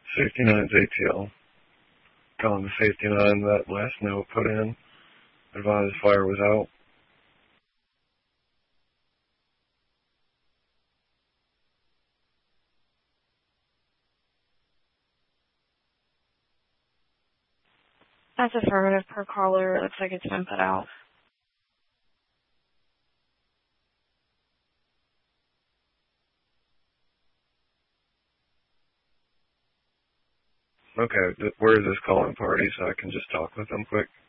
Safety 9's ATL. Calling the safety 9, that last note put in. Advised fire was out. That's affirmative per caller. It looks like it's been put out. Okay, where is this calling party so I can just talk with them quick?